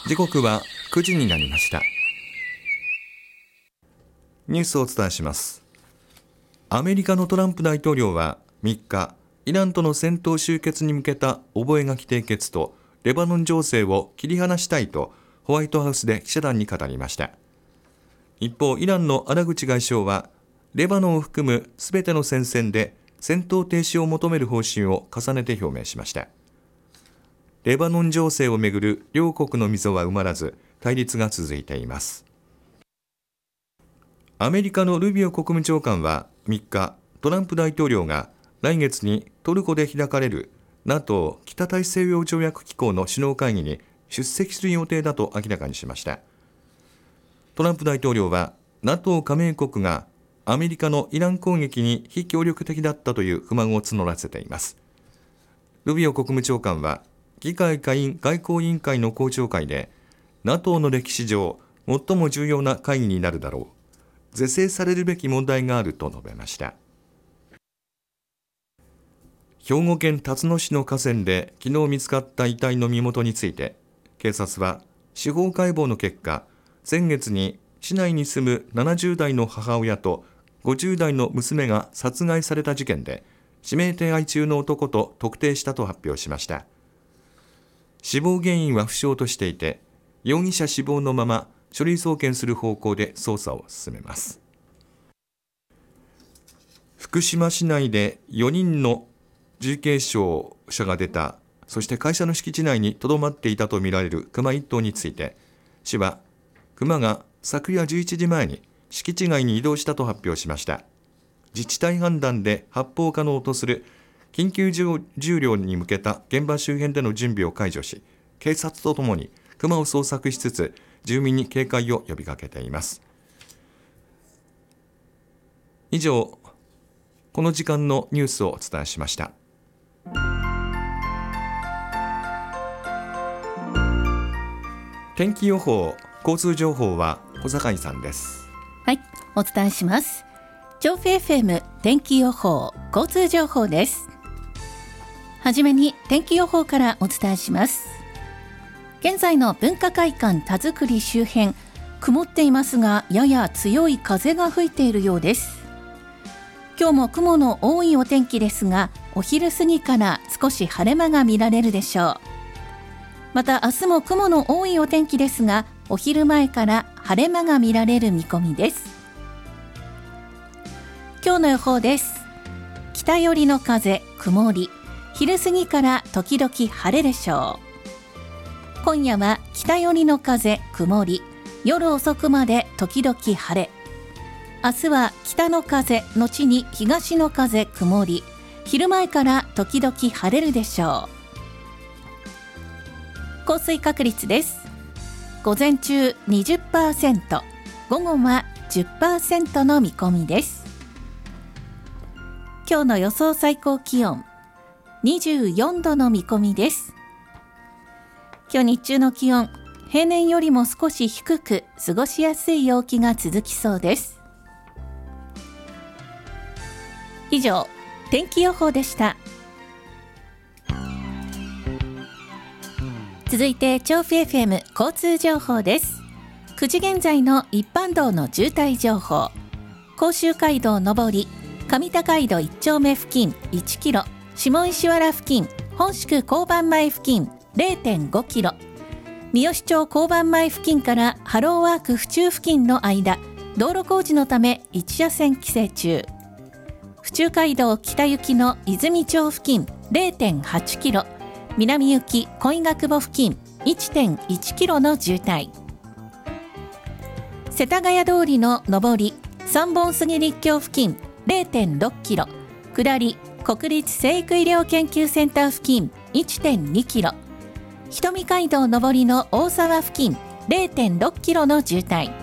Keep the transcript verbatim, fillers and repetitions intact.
時刻はくじになりました。ニュースをお伝えします。アメリカのトランプ大統領はみっか、イランとの戦闘終結に向けた覚書締結とレバノン情勢を切り離したいとホワイトハウスで記者団に語りました。一方、イランのアラグチ外相はレバノンを含むすべての戦線で戦闘停止を求める方針を重ねて表明しました。レバノン情勢をめぐる両国の溝は埋まらず、対立が続いています。アメリカのルビオ国務長官はみっか、トランプ大統領が来月にトルコで開かれる ナトー 北大西洋条約機構の首脳会議に出席する予定だと明らかにしました。トランプ大統領は ナトー 加盟国がアメリカのイラン攻撃に非協力的だったという不満を募らせています。ルビオ国務長官は議会下院外交委員会の公聴会で ナトー の歴史上最も重要な会議になるだろう、是正されるべき問題があると述べました。兵庫県辰野市の河川で昨日見つかった遺体の身元について、警察は司法解剖の結果、先月に市内に住むななじゅう代の母親とごじゅう代の娘が殺害された事件で指名手配中の男と特定したと発表しました。死亡原因は不詳としていて、容疑者死亡のまま書類送検する方向で捜査を進めます。福島市内でよにんの重軽傷者が出た、そして会社の敷地内にとどまっていたとみられるクマいっ頭について、市はクマが昨夜じゅういちじまえに敷地外に移動したと発表しました。自治体判断で発砲可能とする緊急重量に向けた現場周辺での準備を解除し、警察とともにクマを捜索しつつ住民に警戒を呼びかけています。以上、この時間のニュースをお伝えしました。天気予報、交通情報は小坂井さんです。 はい、お伝えします。調布 エフエム 天気予報、交通情報です。はじめに天気予報からお伝えします。現在の文化会館田作周辺、曇っていますがやや強い風が吹いているようです。今日も雲の多いお天気ですが、お昼過ぎから少し晴れ間が見られるでしょう。また明日も雲の多いお天気ですが、お昼前から晴れ間が見られる見込みです。今日の予報です。北寄りの風、曇り、昼過ぎから時々晴れでしょう。今夜は北寄りの風、曇り、夜遅くまで時々晴れ。明日は北の風後に東の風、曇り、昼前から時々晴れるでしょう。降水確率です。午前中 にじゅっパーセント、午後は じゅっパーセント の見込みです。今日の予想最高気温にじゅうよんどの見込みです。今日日中の気温、平年よりも少し低く過ごしやすい陽気が続きそうです。以上、天気予報でした。続いて調布 エフエム 交通情報です。くじ現在の一般道の渋滞情報、甲州街道上り上高井戸いち丁目付近いちキロ、下石原付近本宿交番前付近 れいてんごキロ、三好町交番前付近からハローワーク府中付近の間、道路工事のためいち車線規制中。府中街道北行きの泉町付近 れいてんはちキロ、南行き恋ヶ久保付近 いってんいちキロの渋滞。世田谷通りの上り三本杉立教付近 れいてんろっキロ、下り国立成育医療研究センター付近 いってんにキロ、瞳街道上りの大沢付近 れいてんろっキロの渋滞。